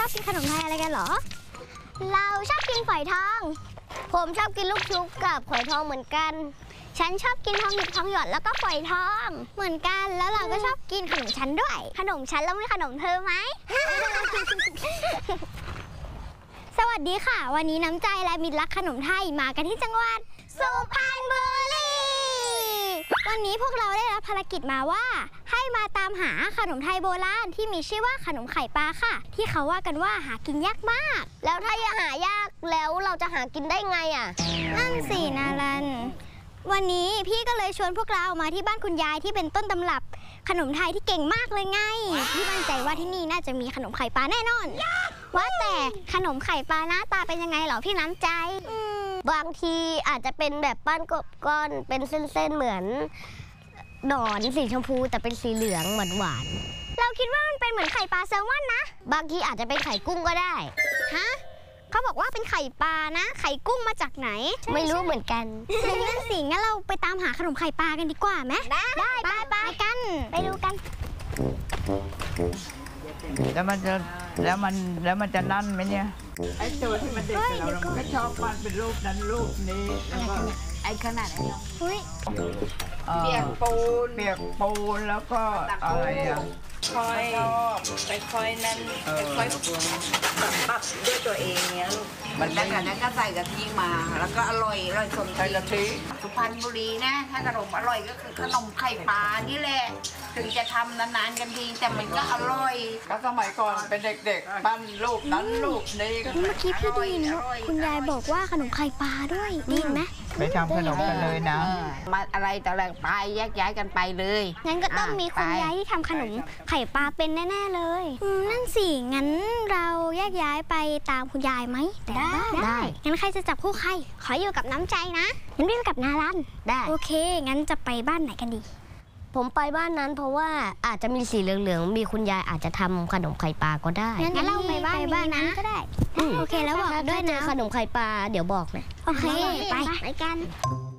อบกินขนมไทยอะไรกันเหรอเราชอบกินฝอยทองผมชอบกินลูกชุบกับฝอยทองเหมือนกันฉันชอบกินทองหยิบทองหยอดแล้วก็ฝอยทองเหมือนกันแล้วเราก็ชอบกินขนมชั้นด้วยขนมชั้นแล้วมีขนมเธอไหม สวัสดีค่ะวันนี้น้ำใจและมิตรรักขนมไทยมากันที่จังหวัดสุพรรณบุรีวันนี้พวกเราได้รับภารกิจมาว่าให้มาตามหาขนมไทยโบราณที่มีชื่อว่าขนมไข่ปลาค่ะที่เขาว่ากันว่าหากินยากมากแล้วถ้าหายากแล้วเราจะหากินได้ไงอ่ะนั่นสินารันวันนี้พี่ก็เลยชวนพวกเรามาที่บ้านคุณยายที่เป็นต้นตำรับขนมไทยที่เก่งมากเลยไงพี่มั่นใจว่าที่นี่น่าจะมีขนมไข่ปลาแน่นอนว่าแต่ขนมไข่ปลาหน้าตาเป็นยังไงเหรอพี่น้ำใจบางทีอาจจะเป็นแบบปั้นก้อนเป็นเส้นๆเหมือนหนอนสีชมพูแต่เป็นสีเหลืองหวานเราคิดว่ามันเป็นเหมือนไข่ปลาแซลมอนนะบางทีอาจจะเป็นไข่กุ้งก็ได้ฮะเขาบอกว่าเป็นไข่ปลานะไข่กุ้งมาจากไหนไม่รู้เหมือนกันนั่นสิงั้นเราไปตามหาขนมไข่ปลากันดีกว่าไหมได้ไปกันไปดูกันแล้วมันจะนั่นไหมเนี่ยไอ้ตัวที่มันเด็กเราก็ชอบมันเป็นรูปนั้นรูปนี้แล้วก็ไอ้ขนาดไหนเปียกปูนแล้วก็อะไรอ่ะค่อยนั่นค่อยปรับด้วยตัวเองเนี้ยลูกแล้วจากนั้นก็ใส่กะทิมาแล้วก็อร่อยสมใส่กะทิสุพรรณบุรีนะถ้าขนมอร่อยก็คือขนมไข่ปลานี่แหละถึงจะทำนานๆกันทีแต่มันก็อร่อยก็สมัยก่อนเป็นเด็กๆปั้นรูปนั้นรูปนี้ก็เมื่อกี้พี่ได้ยินคุณยายบอกว่าขนมไข่ปลาด้วยดีไหมไปทำขนมกันเลยนะมาอะไรแต่ละไปแยกย้ายกันไปเลยงั้นก็ต้องมีคุณยายที่ทำขนมไข่ปลาเป็นแน่ๆเลยนั่นสิงั้นเราแยกย้ายไปตามคุณยายไหมได้งั้นใครจะจับคู่ใครขออยู่กับน้ำใจนะงั้นพี่ไปกับนารันได้โอเคงั้นจะไปบ้านไหนกันดีผมไปบ้านนั้นเพราะว่าอาจจะมีสีเหลืองๆมีคุณยายอาจจะทำขนมไข่ปลาก็ได้งั้นเราไปบ้านนั้นก็ได้โอเคแล้วบอกด้วยนะขนมไข่ปลาเดี๋ยวบอกนะโอเคไปกัน